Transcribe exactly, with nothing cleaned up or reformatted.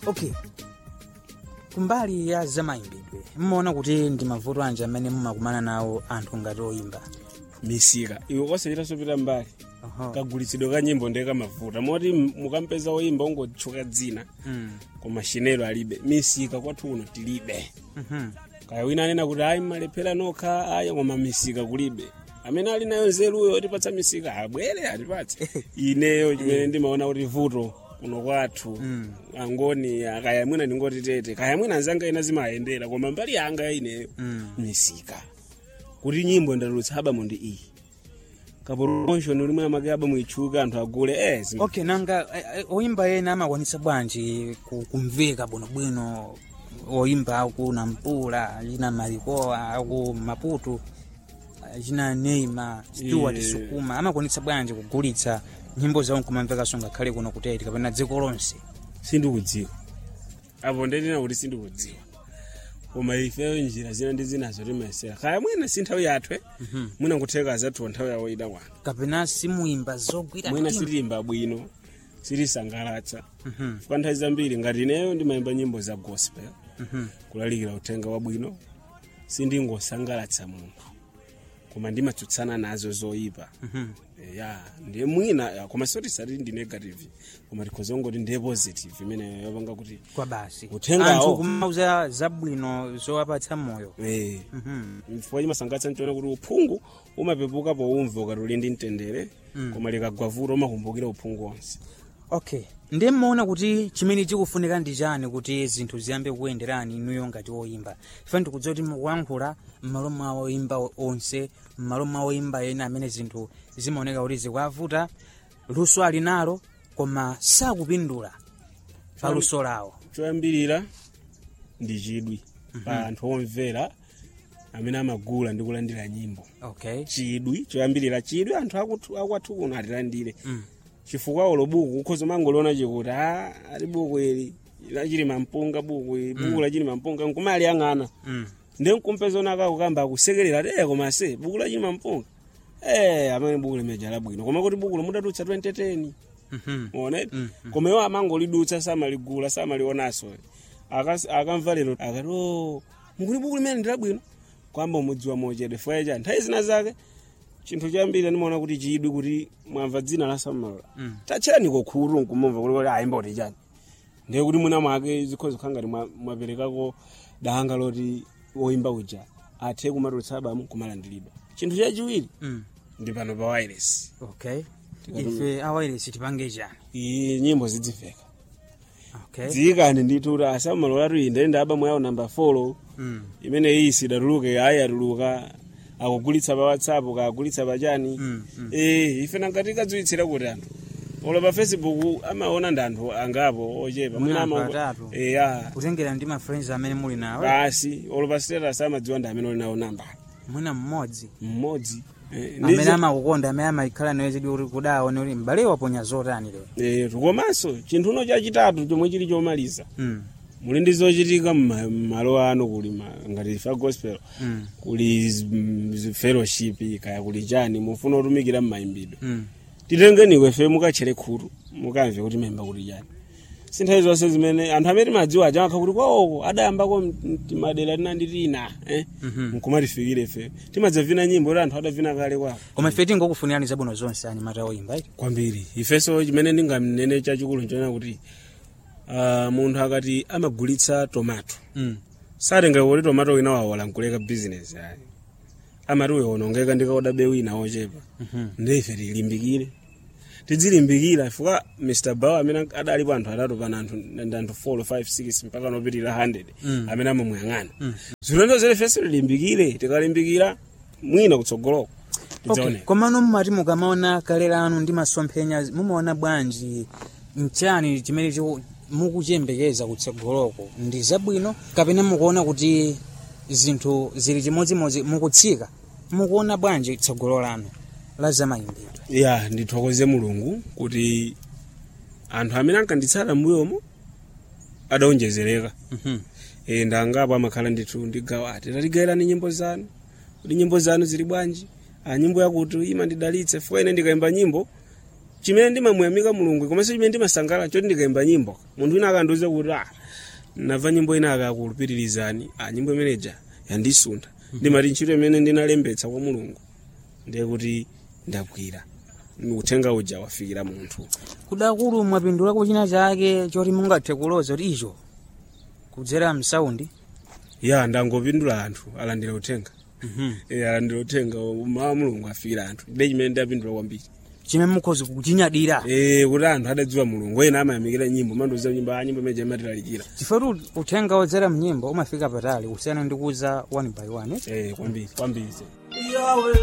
Okay. Kumbali ya zamaimbidwe, mmaona kuti ndi mavuto anje amene mumakumana nawo anthu ngati oyimba? Misika. Iwe kwasachita sopita mbali. Aha. Kagulitsidwe ka nyimbo ndeka mavuta. Moti mukampeza oyimba ungotchuka dzina. Mm. Koma shinelo alibe. Misika kwathu uno tilibe. Mhm. Kaya wina anena kuti ayi malephera nokha aya koma misika kulibe. Amene ali nayo nzeruyo otipatsa misika abwere atipatse. Ineyo chimene ndimaona kuti vuto kuno kwathu Mm. angoni kaya mwina ndingoti tete kaya mwina anzanga ina zimayendera koma mbali yanga ineyo Mm. misika kuti nyimbo ndatulutsa albamu ndi iyi kapromotion uli mwa makaba muichuka anthu agule eh zim... Okay, nanga oyimba ena amakwanitsa bwanji kumveka bwinobwino oyimba aku Nampula lina Malikoa aku Maputo jina Neymar Stuart Yeah. Sukuma amakwanitsa bwanji kugulitsa nyimbo zawo kumamveka songa khale kuno kuteti kapena dziko lonse? sindikudziwa apo ndinena kuti sindikudziwa koma ifeyo njira zina ndi zinazo timesera kaya mwina si nthawi yathu Mhm. mwina kutheka azathu nthawi yawo ida kwanu Kapena simuimba zogwira mwina mtima? sitimba bwino sitisangalatsa Mhm. kwa nthawi zambiri ngati ineyo ndimayimba nyimbo za gospel Mhm. kulalikira uthenga wabwino sindingosangalatsa munthu koma ndimatsutsana nazo zoyipa. Mhm. ya ndiye mwina ya, koma soti sati ndi negative koma tikhozongoti ndi positive imene yapanga kuti Kwa basi Uthenga anthu awo. kumauza zabwino zowapatsa moyo. eh Mhm. mfukwa chimasangalatsa ntiona kuti uphungu umapepuka poumva ukati uli ndi mtendere Mm. koma likagwa vuto umakumbukira uphungu wonse. Okay, ndiye mmaona kuti chimene chikufunika ndi chani kuti zinthu ziyambe kuyenderani inuyo ngati oyimba? Ife ndikudziwa kuti mukuyankhula m'malo mwa oyimba onse, m'malo mwa oyimba ena amene zinthu zimaoneka kuti zikuwavuta, luso ali nalo koma sakupindula pa luso lawo. choyambirira ndi chidwi pa anthu omvera amene amagula ndi kulandira nyimbo. Okay. Chidwi choyambirira chidwi anthu akutu akwathu kuno atilandire. Mm. Chifukwa olo buku ukhoza mangoliona chikuti ah ali buku ili lachili mampunga buku ili buku lachili mampunga nkumali yang'ana. Mm. Ndi nkumpeza onaka kukamba akusekerera eh koma se buku lachili mampunga eh amene buku limejala bwino koma kuti buku lomudatutsa twenty ten. Mhm. Muone Mm. koma iwo amangolidutsa samaligula samalionaso akas akamva lero akati oh mukuli buku limene ndila bwino kwamba umudziwa mochede fweja nthawi zina zake chinthu chambiri ndimaona kuti chidwi kuti mwamva dzina la Samuel. Mm. Tachani kokhuru nkumumva kuti ayimba kuti chani ndiye kuti mwina mwake zikhoza khangati mwaperekako danga loti oyimba uja athe kumatulutsa albamu kumalandiridwa. Chinthu chachiwiri Mm. ndi pano pa wireless. Okay. Ife awayiresi tipange chani? iyi nyimbo zidziveka. Okay. Zikani ndithu asamalo latu inde ndi albamu yawo number four. Mm. Imene iyi sidatuluke ayi atuluka akugulitsa pa WhatsApp akugulitsa pa chani. Mm. Mm. Eh ife nangati kadziwitsira kuti anthu ola pa Facebook amaona ndanthu angapo ochepa Mwina mwina atatu. eh ya Kutengera ndi ma friends amene muli nawo. basi ola pa status amadziwa ndi amene oli nawo namba Mwina mmodzi mmodzi. Eh, amene ndizi- amakukonda amene amakhala nawe zidi kuti kudaone kuti m'bale waponya zotani lero. eh tukomanso chinthu no chachitatu chomwe chili chomaliza Mm. muli ndi zochitika m'malo ano kuli ma- ngati fa gospel Mm. kuli z- m- z- fellowship kaya kuli chani mufuna kutumikira m'mayimbidwe Mm. titengeni ife mukatchere khutu mukamve kuti memba kuti chani sinthawi zonse zimene anthu amene madziwa aja akha kuti kwawoko adayambako madera tinanditina eh Mhm. nkumatifikire ife timadzavina nyimbo kuti anthu adavina kale kwawo Koma ife tingokufunirani zabwino zonse ani mata oyimba iti. kwambiri ifenso chimene ndingamnene chachikulu nchona kuti uh, munthu akati amagulitsa tomato Mm. satenga kuti tomato wina wawola nkuleka business ayi amati uyo onongeka ndikaoda bewu ina ochepa. Mhm. Ndi ife tilimbikire tidzilimbikira fuka Mister Bawa amene adalipo anthu atatu pana anthu ndi anthu four five six mpaka nopitirira one hundred Mm. amene amamuyang'ana. Mm. Zilendo zile fesi tilimbikire tikalimbikira mwina kutsogoloko Okay. tidzaone. Komano mmati mukamaona kalera anu ndi masomphenya mumaona bwanji mchani chimene chiku- mukuchembekeza kutsogoloko ndi zabwino kapena mukuona kuti zinthu zili chimodzimodzi mukutsika mukuona bwanji tsogolo lanu la zamayimbidwe? Ya ndithokoze Mulungu kuti anthu amene ankanditsala mbuyomo adaonjezereka. Mhm. Eh ndangapo amakhala ndithu ndigawati tatigayirani nyimbo zanu kuti nyimbo zanu zili bwanji a nyimbo yakuti ima ndidalitse fo ine ndikaimba nyimbo chimene ndimamuyamika mulungu komanso chimene ndimasangala choti ndikaimba nyimbo munthu wina akandiuza kuti ah nava nyimbo ina akakulupiririzani ah nyimbo imeneja yandisuntha ndimati ntchito imene ndinalembetsa kwa mulungu ndiye kuti ndagwira uthenga uja wafikira munthu kudakulu mwapindula kuchina chake choti mungathe kuloza kuti icho kudzera msaundi ya ndangopindula anthu alandira uthenga mhm eh alandira uthenga mawu mulungu afikira anthu ndiye chimene ndapindula kwambiri chimene mukhozi kuchinyadira eh kuti anthu adadziwa mulungu ena amayamikira nyimbo mandoza nyimbo a nyimbo imeneja imatilalikira chifukwa uthenga wodzera mnyimbo umafika patali kusiyana ndi kuuza one by one eh kwambiri kwambiri